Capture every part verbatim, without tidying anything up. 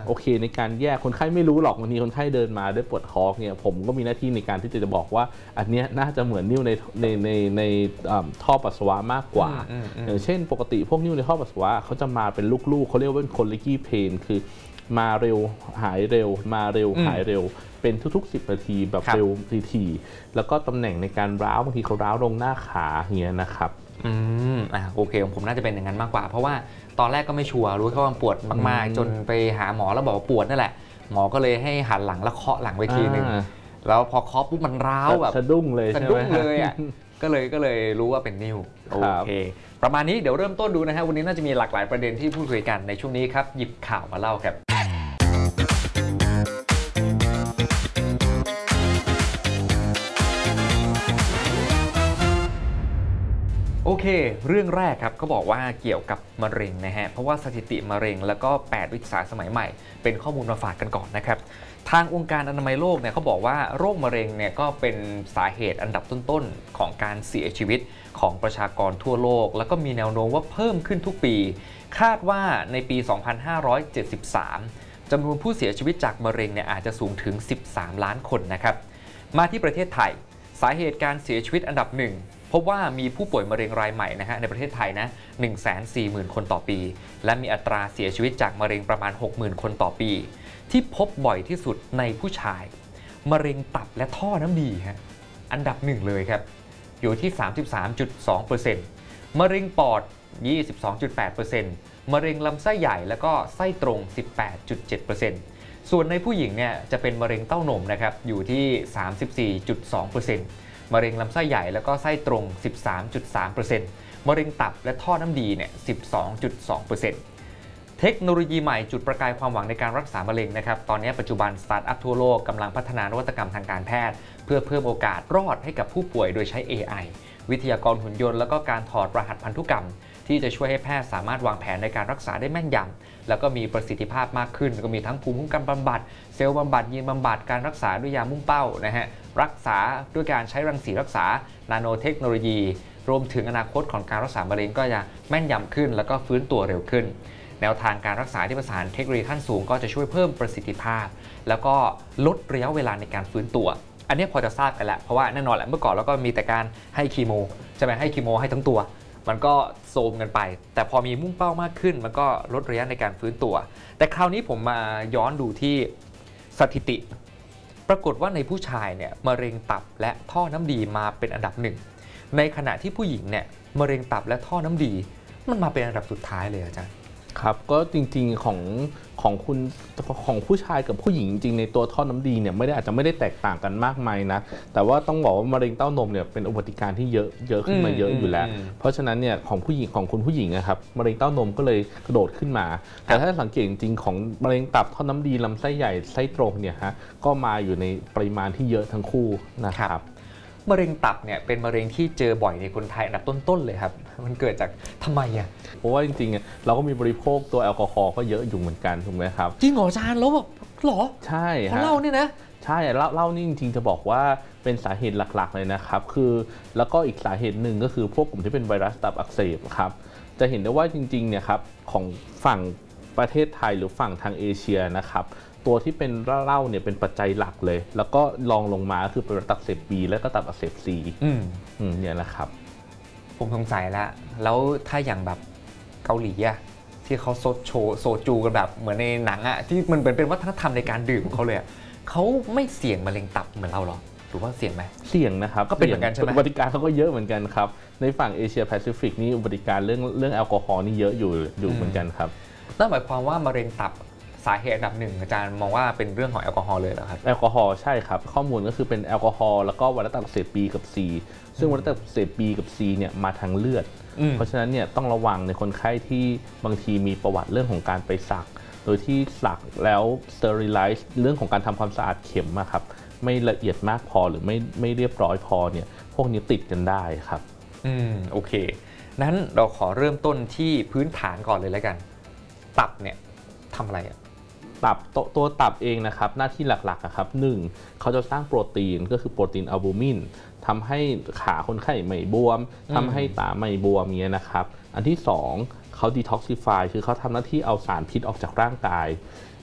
โอเคในการแยกคนไข้ไม่รู้หรอกบางทีคนไข้เดินมาด้วยปวดท้องเนี่ยผมก็มีหน้าที่ในการที่จะบอกว่าอันนี้น่าจะเหมือนนิ่วในในในในท่อปัสสาวะมากกว่าอย่างเช่นปกติพวกนิ่วในท่อปัสสาวะเขาจะมาเป็นลูกๆเขาเรียกว่าเป็น colicky pain คือมาเร็วหายเร็วมาเร็วหายเร็วเป็นทุกๆสิบนาทีแบบเร็วทีๆแล้วก็ตำแหน่งในการร้าวบางทีเขาร้าวลงหน้าขาอย่างเงี้ยนะครับอืมอ่าโอเคของผมน่าจะเป็นอย่างนั้นมากกว่าเพราะว่าตอนแรกก็ไม่ชัวร์รู้แค่ว่าปวดมากๆจนไปหาหมอแล้วบอกว่าปวดนั่นแหละหมอก็เลยให้หันหลังแล้วเคาะหลังไปทีนึงแล้วพอเคาะปุ๊บมันร้าวแบบสะดุ้งเลยสะดุ้งเลยอ่ะก็เลยก็เลยรู้ว่าเป็นนิ่วโอเคประมาณนี้เดี๋ยวเริ่มต้นดูนะฮะวันนี้น่าจะมีหลากหลายประเด็นที่พูดคุยกันในช่วงนี้ครับหยิบข่าวมาเล่าครับโอเคเรื่องแรกครับเขาบอกว่าเกี่ยวกับมะเร็งนะฮะเพราะว่าสถิติมะเร็งแล้วก็แปดวิทยาศาสตร์สมัยใหม่เป็นข้อมูลมาฝากกันก่อนนะครับทางองค์การอนามัยโลกเนี่ยเขาบอกว่าโรคมะเร็งเนี่ยก็เป็นสาเหตุอันดับต้นๆของการเสียชีวิตของประชากรทั่วโลกแล้วก็มีแนวโน้มว่าเพิ่มขึ้นทุกปีคาดว่าในปี สองพันห้าร้อยเจ็ดสิบสาม จำนวนผู้เสียชีวิตจากมะเร็งเนี่ยอาจจะสูงถึงสิบสามล้านคนนะครับมาที่ประเทศไทยสาเหตุการเสียชีวิตอันดับหนึ่งพบว่ามีผู้ป่วยมะเร็งรายใหม่นะฮะในประเทศไทยนะ หนึ่งแสนสี่หมื่น คนต่อปีและมีอัตราเสียชีวิตจากมะเร็งประมาณ หกหมื่น คนต่อปีที่พบบ่อยที่สุดในผู้ชายมะเร็งตับและท่อน้ำดีฮะอันดับหนึ่งเลยครับอยู่ที่ สามสิบสามจุดสองเปอร์เซ็นต์ มะเร็งปอด ยี่สิบสองจุดแปดเปอร์เซ็นต์ มะเร็งลำไส้ใหญ่แล้วก็ไส้ตรง สิบแปดจุดเจ็ดเปอร์เซ็นต์ ส่วนในผู้หญิงเนี่ยจะเป็นมะเร็งเต้านมนะครับอยู่ที่ สามสิบสี่จุดสองเปอร์เซ็นต์มะเร็งลำไส้ใหญ่แล้วก็ไส้ตรง สิบสามจุดสามเปอร์เซ็นต์ มะเร็งตับและท่อน้ำดีเนี่ย สิบสองจุดสองเปอร์เซ็นต์ เทคโนโลยีใหม่จุดประกายความหวังในการรักษามะเร็งนะครับตอนนี้ปัจจุบันสตาร์ทอัพทั่วโลกกำลังพัฒนานวัตกรรมทางการแพทย์เพื่อเพิ่มโอกาสรอดให้กับผู้ป่วยโดยใช้ เอ ไอ วิทยากรหุ่นยนต์แล้วก็การถอดรหัสพันธุกรรมที่จะช่วยให้แพทย์สามารถวางแผนในการรักษาได้แม่นยำแล้วก็มีประสิทธิภาพมากขึ้นก็มีทั้งภูมิคุ้มกันบำบัดเซลล์บำบัดยีนบำบัดการรักษาด้วยยามุ่งเป้านะฮะรักษาด้วยการใช้รังสีรักษานาโนเทคโนโลยีรวมถึงอนาคตของการรักษามะเร็งก็จะแม่นยำขึ้นแล้วก็ฟื้นตัวเร็วขึ้นแนวทางการรักษาที่ประสานเทคโนโลยีขั้นสูงก็จะช่วยเพิ่มประสิทธิภาพแล้วก็ลดระยะเวลาในการฟื้นตัวอันนี้พอจะทราบกันแล้วเพราะว่าแน่นอนแหละเมื่อก่อนเราก็มีแต่การให้คีโมใช่ไหมให้คีโมให้ทั้งตัวมันก็โทรมกันไปแต่พอมีมุ่งเป้ามากขึ้นมันก็ลดระยะในการฟื้นตัวแต่คราวนี้ผมมาย้อนดูที่สถิติปรากฏว่าในผู้ชายเนี่ยมะเร็งตับและท่อน้ำดีมาเป็นอันดับหนึ่งในขณะที่ผู้หญิงเนี่ยมะเร็งตับและท่อน้ำดีมันมาเป็นอันดับสุดท้ายเลยอาจารย์ครับก็จริงๆของของคุณของผู้ชายกับผู้หญิงจริงๆในตัวท่อน้ำดีเนี่ยไม่ได้อาจจะไม่ได้แตกต่างกันมากมายนะแต่ว่าต้องบอกว่ามะเร็งเต้านมเนี่ยเป็นอุบัติการที่เยอะเยอะขึ้นมาเยอะอยู่แล้วเพราะฉะนั้นเนี่ยของผู้หญิงของคุณผู้หญิงนะครับมะเร็งเต้านมก็เลยกระโดดขึ้นมาแต่ถ้าสังเกตจริงๆของมะเร็งตับท่อน้ำดีลำไส้ใหญ่ไส้ตรงเนี่ยฮะก็มาอยู่ในปริมาณที่เยอะทั้งคู่นะครับมะเร็งตับเนี่ยเป็นมะเร็งที่เจอบ่อยในคนไทยอันดับต้นๆเลยครับมันเกิดจากทำไมอ่ะเพราะว่าจริงๆเราก็มีบริโภคตัวแอลกอฮอล์ก็เยอะอยู่เหมือนกันถูกไหมครับจริงเหรออาจารย์แล้วแบบหรอใช่ฮะเหล้าเนี่ยนะใช่เหล้าเหล้านี่จริงๆจะบอกว่าเป็นสาเหตุหลักๆเลยนะครับคือแล้วก็อีกสาเหตุหนึ่งก็คือพวกกลุ่มที่เป็นไวรัสตับอักเสบครับจะเห็นได้ว่าจริงๆเนี่ยครับของฝั่งประเทศไทยหรือฝั่งทางเอเชียนะครับตัวที่เป็นเหล้าเนี่ยเป็นปัจจัยหลักเลยแล้วก็รองลงมาคือเป็นตับอักเสบ B และก็ตับอักเสบ C อืมอืมเนี่ยแหละครับผมสงสัยแล้วแล้วถ้าอย่างแบบเกาหลีอะที่เขาโซโชโซจูกันแบบเหมือนในหนังอะที่มันเป็นเป็นวัฒนธรรมในการดื่มของเขาเลยเขาไม่เสี่ยงมะเร็งตับเหมือนเราหรอหรือว่าเสี่ยงไหมเสี่ยงนะครับก็เป็นเหมือนกันใช่ไหมอุบัติการเขาก็เยอะเหมือนกันครับในฝั่งเอเชียแปซิฟิกนี่อุบัติการเรื่องเรื่องแอลกอฮอล์นี่เยอะอยู่อยู่เหมือนกันครับนั่นหมายความว่ามะเร็งตับสาเหตุอันดับหนึ่งอาจารย์มองว่าเป็นเรื่องของแอลกอฮอล์เลยเหรอครับแอลกอฮอล์ใช่ครับข้อมูลก็คือเป็นแอลกอฮอล์แล้วก็ไวรัสตับอักเสบ B กับ C ซึ่งไวรัสตับอักเสบ B กับ C เนี่ยมาทางเลือดเพราะฉะนั้นเนี่ยต้องระวังในคนไข้ที่บางทีมีประวัติเรื่องของการไปสักโดยที่สักแล้ว sterilize เรื่องของการทำความสะอาดเข็มอะครับไม่ละเอียดมากพอหรือไม่ไม่เรียบร้อยพอเนี่ยพวกนี้ติดกันได้ครับอืมโอเคนั้นเราขอเริ่มต้นที่พื้นฐานก่อนเลยแล้วกันตับเนี่ยทำอะไรอะตับตัวตับเองนะครับหน้าที่หลักๆครับหนึ่งเขาจะสร้างโปรตีนก็คือโปรตีนอัลบูมินทำให้ขาคนไข้ไม่บวมทำให้ตาไม่บวมเงี้ยนะครับอันที่สองเขาดีท็อกซิฟายคือเขาทำหน้าที่เอาสารพิษออกจากร่างกาย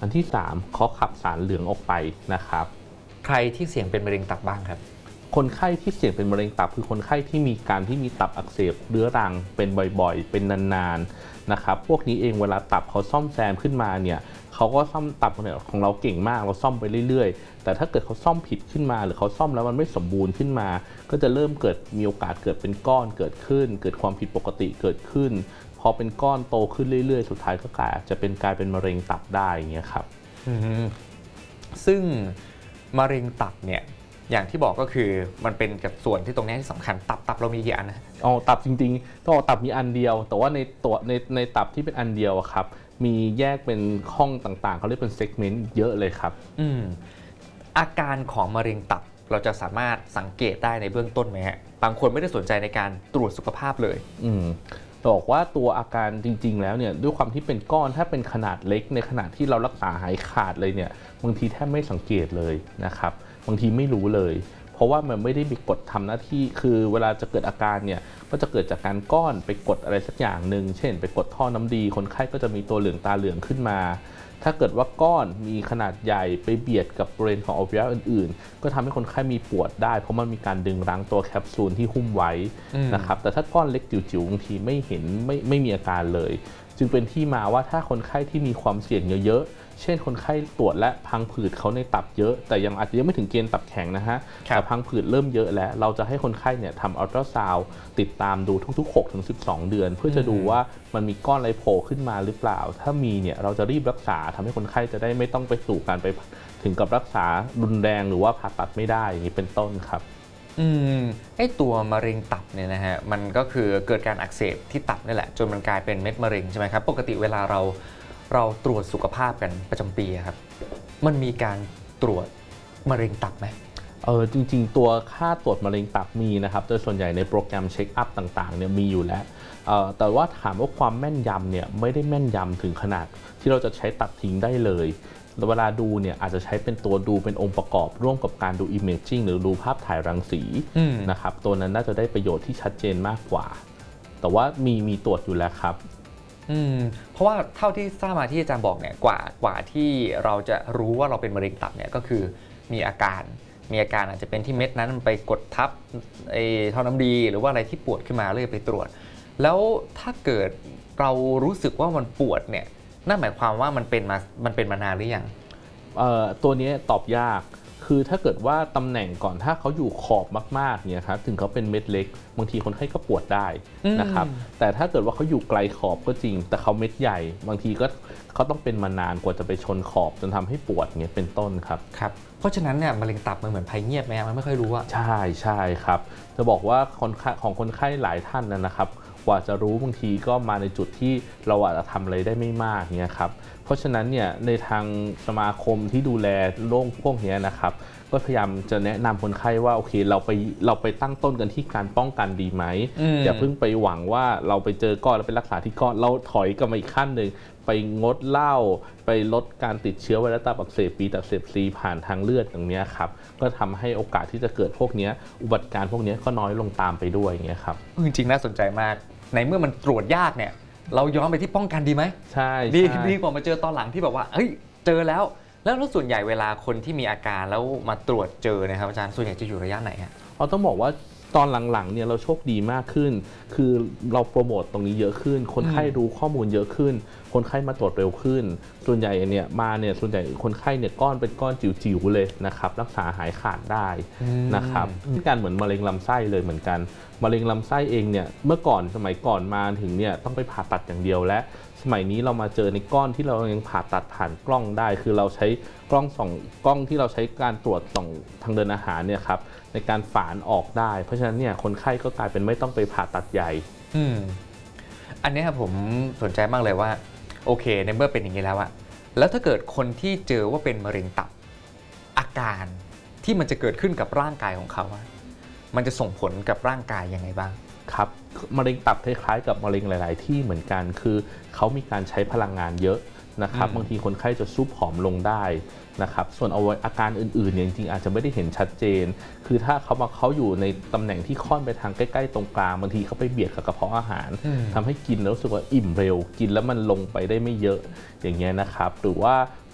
อันที่สามเขาขับสารเหลืองออกไปนะครับใครที่เสี่ยงเป็นมะเร็งตับบ้างครับคนไข้ที่เสี่ยงเป็นมะเร็งตับคือคนไข้ที่มีการที่มีตับอักเสบเรื้อรังเป็นบ่อยๆเป็นนานๆนะครับพวกนี้เองเวลาตับเขาซ่อมแซมขึ้นมาเนี่ยเขาก็ซ่อมตับเนี่ยของเราเก่งมากเราซ่อมไปเรื่อยๆแต่ถ้าเกิดเขาซ่อมผิดขึ้นมาหรือเขาซ่อมแล้วมันไม่สมบูรณ์ขึ้นมาก็จะเริ่มเกิดมีโอกาสเกิดเป็นก้อนเกิดขึ้นเกิดความผิดปกติเกิดขึ้นพอเป็นก้อนโตขึ้นเรื่อยๆสุดท้ายก็กลายจะเป็นกลายเป็นมะเร็งตับได้อย่างเงี้ยครับซึ่งมะเร็งตับเนี่ยอย่างที่บอกก็คือมันเป็นกับส่วนที่ตรงนี้ที่สำคัญตับตับเรามีกี่อันนะอ๋อตับจริงๆต้องตับมีอันเดียวแต่ว่าในตัวในในตับที่เป็นอันเดียวครับมีแยกเป็นห้องต่างๆเขาเรียกเป็นเซกเมนต์เยอะเลยครับอืมอาการของมะเร็งตับเราจะสามารถสังเกตได้ในเบื้องต้นไหมฮะบางคนไม่ได้สนใจในการตรวจสุขภาพเลยอืมบอกว่าตัวอาการจริงๆแล้วเนี่ยด้วยความที่เป็นก้อนถ้าเป็นขนาดเล็กในขณะที่เรารักษาหายขาดเลยเนี่ยบางทีแทบไม่สังเกตเลยนะครับบางทีไม่รู้เลยเพราะว่ามันไม่ได้มีกฎทำหน้าที่คือเวลาจะเกิดอาการเนี่ยก็จะเกิดจากการก้อนไปกดอะไรสักอย่างหนึ่งเช่นไปกดท่อน้ำดีคนไข้ก็จะมีตัวเหลืองตาเหลืองขึ้นมาถ้าเกิดว่าก้อนมีขนาดใหญ่ไปเบียดกับบริเวณของอวัยวะอื่นๆก็ทำให้คนไข้มีปวดได้เพราะมันมีการดึงรั้งตัวแคปซูลที่หุ้มไว้นะครับแต่ถ้าก้อนเล็กจิ๋วๆบางทีไม่เห็นไม่ไม่มีอาการเลยจึงเป็นที่มาว่าถ้าคนไข้ที่มีความเสี่ยงเยอะเช่นคนไข้ตรวจและพังผืดเขาในตับเยอะแต่ยังอาจจะยังไม่ถึงเกณฑ์ตับแข็งนะฮะแต่พังผืดเริ่มเยอะแล้วเราจะให้คนไข้เนี่ยทำอัลตราซาวด์ติดตามดูทุกๆ หกถึงสิบสอง เดือนเพื่อจะดูว่ามันมีก้อนอะไรโผล่ขึ้นมาหรือเปล่าถ้ามีเนี่ยเราจะรีบรักษาทำให้คนไข้จะได้ไม่ต้องไปสู่การไปถึงกับรักษารุนแรงหรือว่าผ่าตัดไม่ได้อย่างนี้เป็นต้นครับอืมไอตัวมะเร็งตับเนี่ยนะฮะมันก็คือเกิดการอักเสบที่ตับนี่แหละจนมันกลายเป็นเม็ดมะเร็งใช่ไหมครับปกติเวลาเราเราตรวจสุขภาพกันประจำปีครับมันมีการตรวจมะเร็งตับไหมเออจริงๆตัวค่าตรวจมะเร็งตับมีนะครับโดยส่วนใหญ่ในโปรแกรมเช็คอัพต่างๆเนี่ยมีอยู่แล้วแต่ว่าถามว่าความแม่นยำเนี่ยไม่ได้แม่นยำถึงขนาดที่เราจะใช้ตัดทิ้งได้เลยเวลาดูเนี่ยอาจจะใช้เป็นตัวดูเป็นองค์ประกอบร่วมกับการดู imaging หรือดูภาพถ่ายรังสีนะครับตัวนั้นน่าจะได้ประโยชน์ที่ชัดเจนมากกว่าแต่ว่ามีมีตรวจอยู่แล้วครับอืมเพราะว่าเท่าที่ทราบมาที่อาจารย์บอกเนี่ยกว่ากว่าที่เราจะรู้ว่าเราเป็นมะเร็งตับเนี่ยก็คือมีอาการมีอาการอาจจะเป็นที่เม็ดนั้นไปกดทับไอ้ท่อน้ำดีหรือว่าอะไรที่ปวดขึ้นมาเลยไปตรวจแล้วถ้าเกิดเรารู้สึกว่ามันปวดเนี่ยนั่นหมายความว่ามันเป็นมามันเป็นมานานหรือยังเอ่อตัวนี้ตอบยากคือถ้าเกิดว่าตำแหน่งก่อนถ้าเขาอยู่ขอบมากๆเนี่ยครับถึงเขาเป็นเม็ดเล็กบางทีคนไข้ก็ปวดได้นะครับแต่ถ้าเกิดว่าเขาอยู่ไกลขอบก็จริงแต่เขาเม็ดใหญ่บางทีก็เขาต้องเป็นมานานกว่าจะไปชนขอบจนทำให้ปวดเงี้ยเป็นต้นครับครับเพราะฉะนั้นเนี่ยมะเร็งตับมันเหมือนภัยเงียบไหมมันไม่ค่อยรู้อะใช่ใช่ครับจะบอกว่าคนของคนไข้หลายท่านนะครับกว่าจะรู้บางทีก็มาในจุดที่เราอาจจะทำอะไรได้ไม่มากเนี่ยครับเพราะฉะนั้นเนี่ยในทางสมาคมที่ดูแลโรคพวกนี้นะครับก็พยายามจะแนะนำคนไข้ว่าโอเคเราไปเราไปตั้งต้นกันที่การป้องกันดีไหมอย่าเพิ่งไปหวังว่าเราไปเจอก้อนแล้วไปรักษาที่ก้อนเราถอยกันมาอีกขั้นหนึ่งไปงดเหล้าไปลดการติดเชื้อไวรัสตับอักเสบบีตับอักเสบซีผ่านทางเลือดอย่างนี้ครับก็ทำให้โอกาสที่จะเกิดพวกนี้อุบัติการพวกนี้ก็น้อยลงตามไปด้วยอย่างเงี้ยครับจริงๆน่าสนใจมากในเมื่อมันตรวจยากเนี่ยเราย้อนไปที่ป้องกันดีไหมใช่ดีดีกว่ามาเจอตอนหลังที่แบบว่าเฮ้ยเจอแล้วแล้วส่วนใหญ่เวลาคนที่มีอาการแล้วมาตรวจเจอนะครับอาจารย์ส่วนใหญ่จะอยู่ระยะไหนฮะเราต้องบอกว่าตอนหลังๆเนี่ยเราโชคดีมากขึ้นคือเราโปรโมตตรงนี้เยอะขึ้นคนไข้รู้ข้อมูลเยอะขึ้นคนไข้มาตรวจเร็วขึ้นส่วนใหญ่เนี่ยมาเนี่ยส่วนใหญ่คนไข้เนี่ยก้อนเป็นก้อนจิ๋วๆเลยนะครับรักษาหายขาดได้นะครับการเหมือนมะเร็งลำไส้เลยเหมือนกันมะเร็งลำไส้เองเนี่ยเมื่อก่อนสมัยก่อนมาถึงเนี่ยต้องไปผ่าตัดอย่างเดียวและสมัยนี้เรามาเจอในก้อนที่เรายังผ่าตัดผ่านกล้องได้คือเราใช้กล้องส่องกล้องที่เราใช้การตรวจส่องทางเดินอาหารเนี่ยครับในการฝานออกได้เพราะฉะนั้นเนี่ยคนไข้ก็กลายเป็นไม่ต้องไปผ่าตัดใหญ่อืมอันนี้ครับผมสนใจมากเลยว่าโอเคในเมื่อเป็นอย่างนี้แล้วอะแล้วถ้าเกิดคนที่เจอว่าเป็นมะเร็งตับอาการที่มันจะเกิดขึ้นกับร่างกายของเขามันจะส่งผลกับร่างกายยังไงบ้างครับมะเร็งตับคล้ายๆกับมะเร็งหลายๆที่เหมือนกันคือเขามีการใช้พลังงานเยอะนะครับบางทีคนไข้จะซุบผอมลงได้นะครับส่วนเอาอาการอื่นๆเนี่ยจริงๆอาจจะไม่ได้เห็นชัดเจนคือถ้าเขามาเขาอยู่ในตำแหน่งที่ค่อนไปทางใกล้ๆตรงกลางบางทีเขาไปเบียดกับกระเพาะอาหารทำให้กินแล้วรู้สึกว่าอิ่มเร็วกินแล้วมันลงไปได้ไม่เยอะอย่างเงี้ยนะครับหรือว่าภ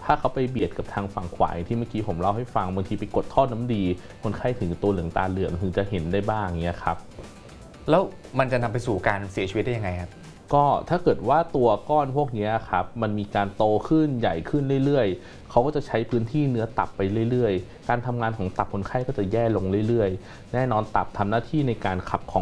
ถ้าเขาไปเบียดกับทางฝั่งขวาที่เมื่อกี้ผมเล่าให้ฟังบางทีไปกดท่อน้ำดีคนไข้ถึงตัวเหลืองตาเหลืองถึงจะเห็นได้บ้างเงี้ยครับแล้วมันจะนำไปสู่การเสียชีวิตได้ยังไงครับก็ถ้าเกิดว่าตัวก้อนพวกนี้ครับมันมีการโตขึ้นใหญ่ขึ้นเรื่อยๆเขาก็จะใช้พื้นที่เนื้อตับไปเรื่อยๆการทำงานของตับคนไข้ก็จะแย่ลงเรื่อยๆแน่นอนตับทำหน้าที่ในการขับของ